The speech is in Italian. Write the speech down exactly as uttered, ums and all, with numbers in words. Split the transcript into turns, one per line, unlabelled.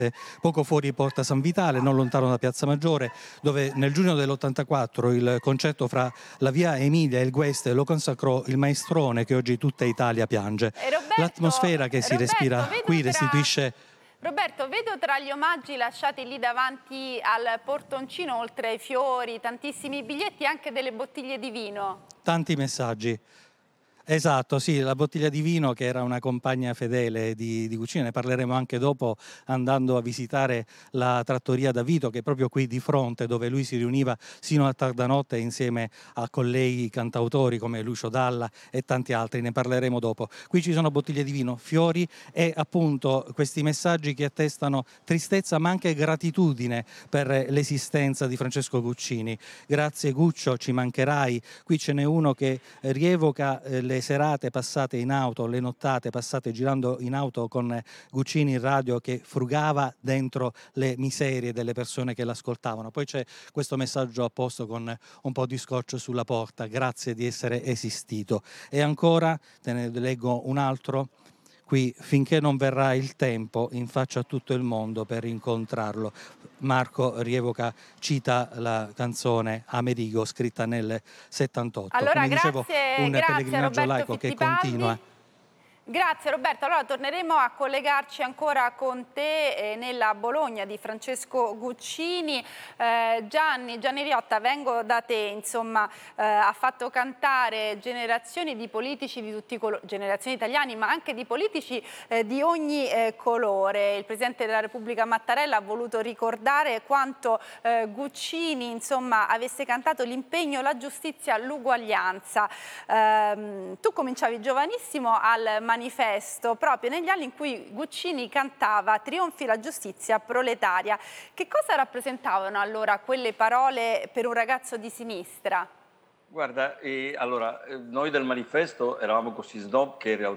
poco fuori Porta San Vitale, non lontano da Piazza Maggiore, dove nel giugno dell'ottantaquattro il concerto fra la Via Emilia e il Gueste lo consacrò il maestrone che oggi tutta Italia piange.
E Roberto,
L'atmosfera che si
Roberto,
respira
vedo
qui
tra,
restituisce
Roberto, vedo tra gli omaggi lasciati lì davanti al portoncino, oltre ai fiori, tantissimi biglietti e anche delle bottiglie di vino.
tanti messaggi. Esatto, sì, la bottiglia di vino che era una compagna fedele di, di cucina, ne parleremo anche dopo andando a visitare la trattoria da Vito che è proprio qui di fronte dove lui si riuniva sino a tarda notte insieme a colleghi cantautori come Lucio Dalla e tanti altri, ne parleremo dopo. Qui ci sono bottiglie di vino, fiori e appunto questi messaggi che attestano tristezza ma anche gratitudine per l'esistenza di Francesco Guccini. Grazie Guccio, ci mancherai. Qui ce n'è uno che rievoca eh, le serate passate in auto, le nottate passate girando in auto con Guccini in radio che frugava dentro le miserie delle persone che l'ascoltavano. Poi c'è questo messaggio apposto con un po' di scotch sulla porta, grazie di essere esistito. E ancora, te ne leggo un altro, qui, finché non verrà il tempo, in faccia a tutto il mondo per incontrarlo. Marco rievoca, cita la canzone Amerigo scritta nel settantotto.
Allora,
Come dicevo,
grazie,
un
grazie
pellegrinaggio
Roberto
laico che continua.
Fittipaldi. Grazie Roberto, allora torneremo a collegarci ancora con te eh, nella Bologna di Francesco Guccini. Eh, Gianni, Gianni Riotta, vengo da te, insomma, eh, ha fatto cantare generazioni di politici di tutti i colori, generazioni italiani ma anche di politici eh, di ogni eh, colore. Il Presidente della Repubblica Mattarella ha voluto ricordare quanto eh, Guccini, insomma, avesse cantato l'impegno, la giustizia, l'uguaglianza. Eh, tu cominciavi giovanissimo al manifesto, proprio negli anni in cui Guccini cantava "Trionfi la giustizia proletaria". Che cosa rappresentavano allora quelle parole per un ragazzo di sinistra?
Guarda, eh, allora, eh, noi del manifesto eravamo così snob che in realtà